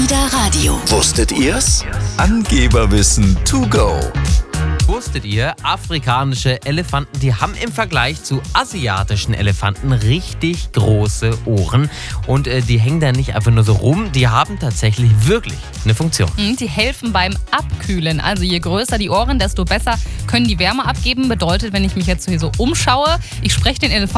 Insider Radio. Wusstet ihr's? Angeberwissen to go. Wusstet ihr, afrikanische Elefanten, die haben im Vergleich zu asiatischen Elefanten richtig große Ohren. Und die hängen da nicht einfach nur so rum, die haben tatsächlich wirklich eine Funktion. Die helfen beim Abkühlen. Also je größer die Ohren, desto besser können die Wärme abgeben. Bedeutet, wenn ich mich jetzt hier so umschaue, ich spreche den Elefanten